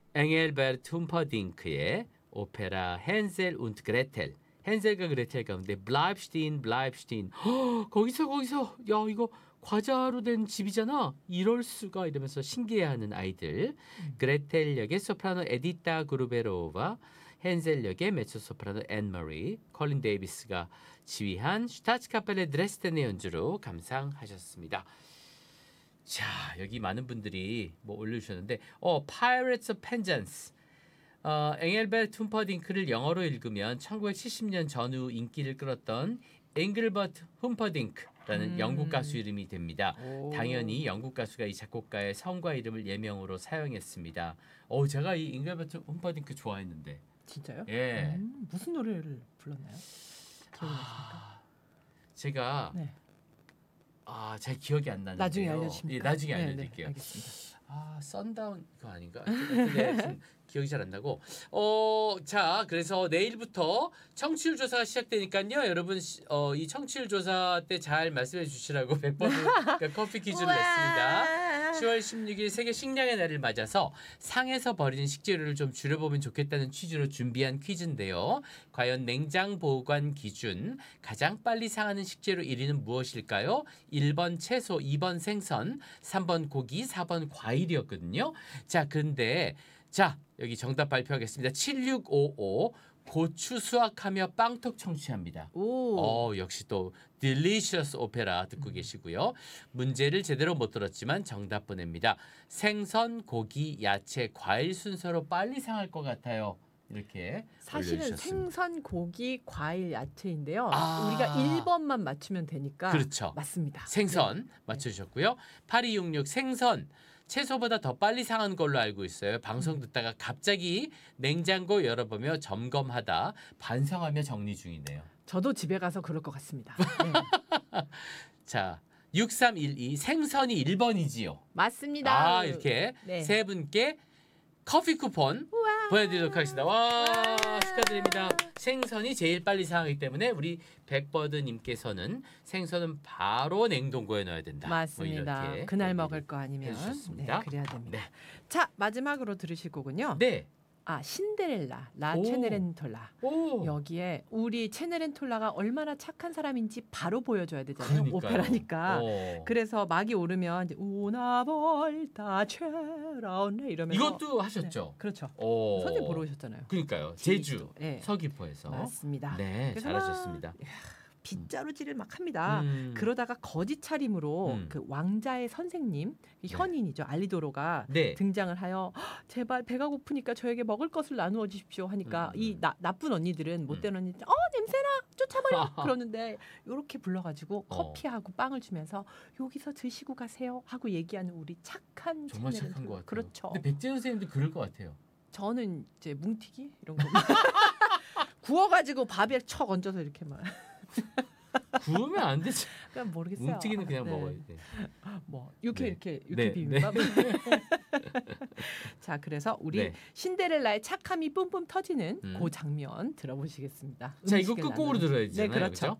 엥헬베르트 훔퍼딩크의 오페라 헨젤 운트 그레텔. 헨젤과 그레텔 가운데 블라입슈틴. 거기서 야 이거 과자로 된 집이잖아. 이럴 수가 이러면서 신기해하는 아이들. 그레텔 역의 소프라노 에디타 그루베로와 헨젤 역의 메초소프라노 앤마리 컬린 데이비스가 지휘한 슈타츠카펠레 드레스덴의 연주로 감상하셨습니다. 자, 여기 많은 분들이 뭐 올려주셨는데 Pirates of Penzance 엥헬베르트 훔퍼딩크를 영어로 읽으면 1970년 전후 인기를 끌었던 잉글버트 훔퍼딩크라는 영국 가수 이름이 됩니다. 오. 당연히 영국 가수가 이 작곡가의 성과 이름을 예명으로 사용했습니다. 제가 이 잉글버트 훔퍼딩크 좋아했는데. 진짜요? 예. 무슨 노래를 불렀나요? 기억이 나십니까? 제가 네. 잘 기억이 안 나는데요. 나중에 알려주십니까? 예, 나중에 네, 알려드릴게요. 네, 알겠습니다. 선다운 그거 아닌가? 근데 기억이 잘 안 나고. 자, 그래서 내일부터 청취율 조사가 시작되니까요. 여러분 이 청취율 조사 때 잘 말씀해 주시라고 100번 커피 퀴즈를 냈습니다. 10월 16일 세계 식량의 날을 맞아서 상에서 버리는 식재료를 좀 줄여보면 좋겠다는 취지로 준비한 퀴즈인데요. 과연 냉장 보관 기준 가장 빨리 상하는 식재료 1위는 무엇일까요? 1번 채소, 2번 생선, 3번 고기, 4번 과일이었거든요. 자, 근데 여기 정답 발표하겠습니다. 7655 고추 수확하며 빵떡 청취합니다. 오. 역시 또 딜리셔스 오페라 듣고 계시고요. 문제를 제대로 못 들었지만 정답 보냅니다. 생선, 고기, 야채, 과일 순서로 빨리 상할 것 같아요. 이렇게 사실은 올려주셨습니다. 생선, 고기, 과일, 야채인데요. 아. 우리가 1번만 맞추면 되니까 그렇죠. 맞습니다. 생선 맞춰주셨고요. 8266 생선 채소보다 더 빨리 상한 걸로 알고 있어요. 방송 듣다가 갑자기 냉장고 열어보며 점검하다 반성하며 정리 중이네요. 저도 집에 가서 그럴 것 같습니다. 네. 자, 6312 생선이 1번이지요. 맞습니다. 이렇게 네. 세 분께 커피 쿠폰 보내드리도록 하겠습니다. 와, 축하드립니다. 생선이 제일 빨리 상하기 때문에 우리 백버드님께서는 생선은 바로 냉동고에 넣어야 된다. 맞습니다. 뭐 이렇게 그날 먹을 거 아니면 해주셨습니다. 네, 그래야 됩니다. 네. 자, 마지막으로 들으실 거군요. 네. 신데렐라, 라 오. 체네렌톨라. 오. 여기에 우리 체네렌톨라가 얼마나 착한 사람인지 바로 보여줘야 되잖아요. 그러니까요. 오페라니까. 오. 그래서 막이 오르면 이제 우나 볼타 체라오네 이러면서 이것도 하셨죠? 네, 그렇죠. 오. 선생님 보러 오셨잖아요. 그러니까요. 제주 네. 서귀포에서. 맞습니다. 네, 그래서 잘하셨습니다. 빗자루질을 막 합니다. 음. 그러다가 거짓 차림으로 음. 그 왕자의 선생님 현인이죠 알리도로가 네. 등장을 하여 제발 배가 고프니까 저에게 먹을 것을 나누어 주십시오 하니까 이 나쁜 언니들은 못된 언니들 냄새나 쫓아버려 그러는데 이렇게 불러가지고 커피하고 빵을 주면서 여기서 드시고 가세요 하고 얘기하는 우리 착한 정말 체네렌 착한 것 같아요. 그렇죠. 근데 백재현 선생님도 그럴 것 같아요. 저는 이제 뭉티기 이런 거 구워가지고 밥에 척 얹어서 이렇게 막 구우면 안 되지. 그냥 모르겠어요. 뭉티기는 그냥 네. 먹어야 돼. 뭐 이렇게 네. 이렇게 네, 비빔밥. 자, 그래서 우리 네. 신데렐라의 착함이 뿜뿜 터지는 음. 그 장면 들어보시겠습니다. 자, 이거 음식을 끝곡으로 나누는. 들어야 되잖아요. 네, 그렇죠. 그죠?